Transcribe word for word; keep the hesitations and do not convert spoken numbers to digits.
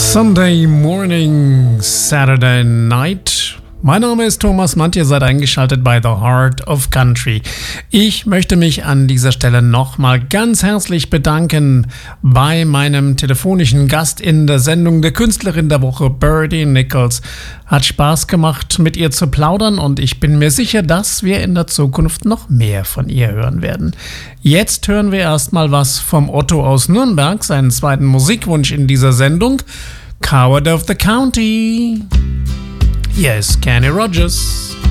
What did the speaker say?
Sunday morning, Saturday night. Mein Name ist Thomas Mandt, ihr seid eingeschaltet bei The Heart of Country. Ich möchte mich an dieser Stelle nochmal ganz herzlich bedanken bei meinem telefonischen Gast in der Sendung, der Künstlerin der Woche, Birdie Nichols. Hat Spaß gemacht, mit ihr zu plaudern und ich bin mir sicher, dass wir in der Zukunft noch mehr von ihr hören werden. Jetzt hören wir erstmal was vom Otto aus Nürnberg, seinen zweiten Musikwunsch in dieser Sendung, Coward of the County. Hier ist Kenny Rogers.